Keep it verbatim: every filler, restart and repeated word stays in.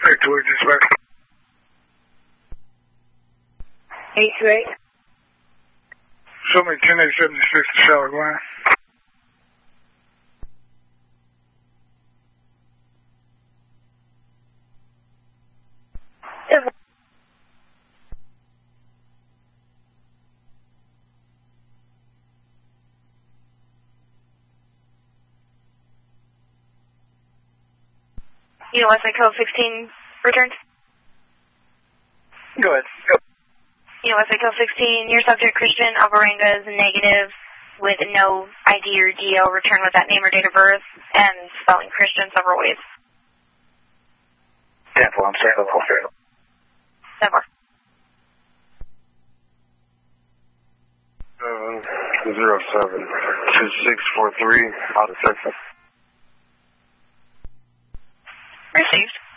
eight two eight, dispatch. eight two eight. Show me ten eight seventy-six to Charlotte Line. U S A code sixteen returned. Go ahead. U S A code sixteen, your subject Christian Alvarenga is negative with no I D or D L. Return with that name or date of birth and spelling Christian several ways. Temple, I'm sorry. Never. Seven zero seven two six four three out of Texas. Received.